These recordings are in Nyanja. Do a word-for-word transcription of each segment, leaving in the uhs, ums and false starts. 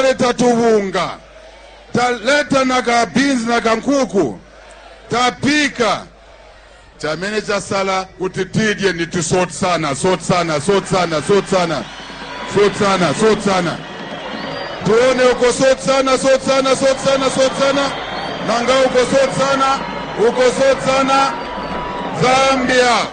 taleta tuvunga, taleta na kabinzi na kankuku, tapika. Chamene cha sala kutitidye ni tusot sana, sot sana, sot sana, sot sana, sot sana, sot sana. Tuone uko sot sana, sot sana, sot sana, sot sana. Nanga uko sot sana, uko sot sana. Zambia.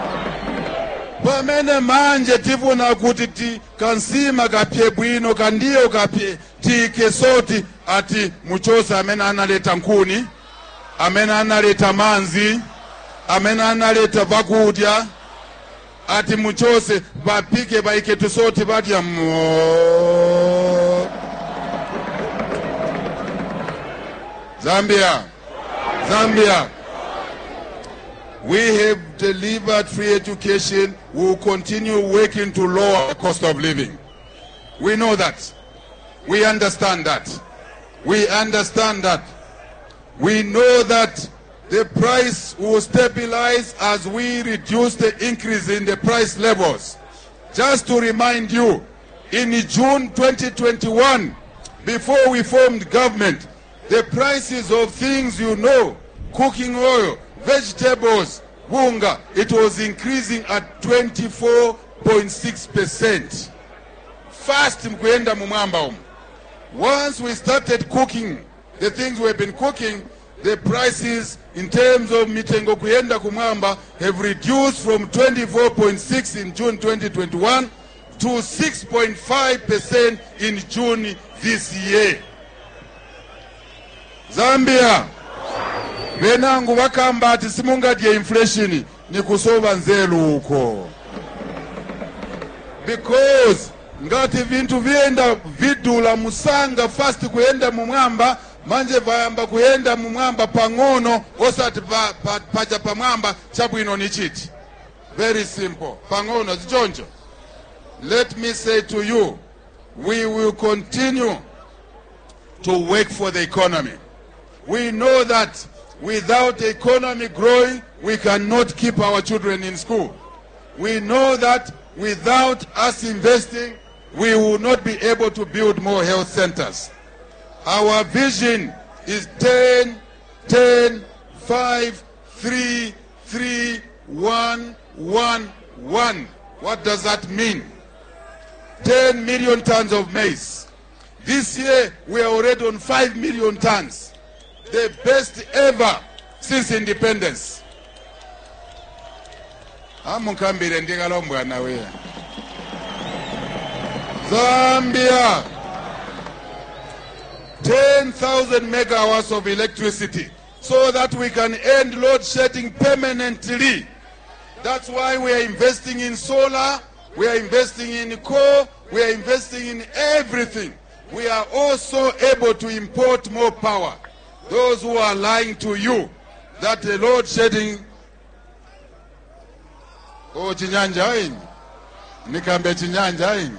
Pamene manje tivu na kutiti kansima kapye bwino kandio kapye tike soti ati muchosa amena analeta nkuni, amena analeta manzi, amena analeta bakudya, ati muchose bapike baike tusoti batya mo. Zambia, Zambia. We have delivered free education. We will continue working to lower the cost of living. We know that. We understand that. We understand that. We know that the price will stabilize as we reduce the increase in the price levels. Just to remind you, in June twenty twenty-one, before we formed government, the prices of things you know, cooking oil, vegetables, bunga, it was increasing at twenty-four point six percent. Fast mkuenda mumamba umu. Once we started cooking the things we've been cooking, the prices in terms of mitengo kuenda kumamba have reduced from twenty-four point six in June twenty twenty-one to six point five percent in June this year. Zambia. Venangu wakamba ati simunga dia inflation ni kusoba nzelu uko. Because ngati vintu vienda vidula musanga fast kuenda mumwamba, manje vayamba kuenda mumwamba pangono, osati pa, pa, paja pamwamba chabwino ni chiti. Very simple. Pangono zijonjo. Let me say to you, we will continue to work for the economy. We know that without the economy growing, we cannot keep our children in school. We know that without us investing, we will not be able to build more health centers. Our vision is ten, ten, five, three, three, one, one, one. What does that mean? ten million tons of maize. This year, we are already on five million tons. The best ever since independence. Amukambire ndigalombwa nawe. Zambia. ten thousand megawatts of electricity so that we can end load shedding permanently. That's why we are investing in solar, we are investing in coal, we are investing in everything. We are also able to import more power. Those who are lying to you that the load shedding, oh chinyanja ini, nikambe chinyanja ini.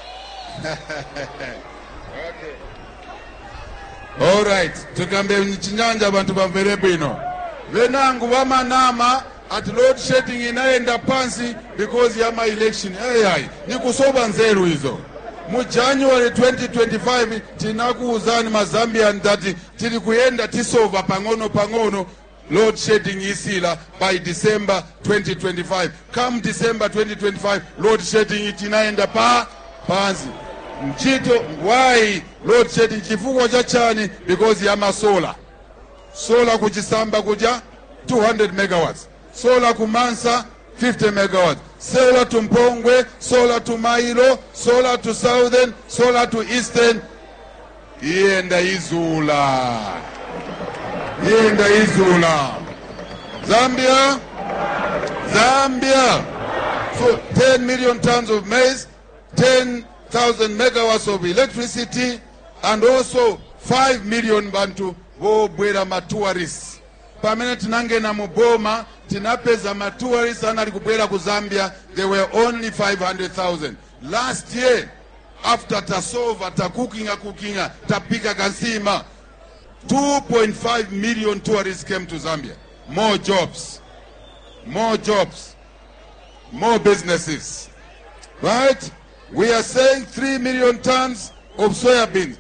Okay. All right, tukambe chinyanja bantu bamvere bino. Venangu wamanama at load shedding inaenda pansi because ya my election. Hey, hey, ni kusoba nzeru hizo. Mu January twenty twenty-five tinakuuzani mazambian that tili kuenda tisova pangono pangono load shedding isila by December twenty twenty-five. Come December twenty twenty-five, load shedding itinaenda pa pansi. Mchito why load shedding chifuko cha chani because ya masola. Sola kuchisamba kuja two hundred megawatts. Sola kumansa fifty megawatts. Solar to Mpongwe, solar to Mailo, solar to Southern, solar to Eastern. Yenda Izula. Yenda Izula. Zambia. Zambia. So ten million tons of maize, ten thousand megawatts of electricity, and also five million bantu wo bwera matourists. Permanent nange na muboma tinapeza matourists anali kubwera ku Zambia, there were only five hundred thousand. Last year, after tasova, ta cookinga cookinga, tapika kansima, two point five million tourists came to Zambia. More jobs. More jobs. More businesses. Right? We are saying three million tons of soybeans.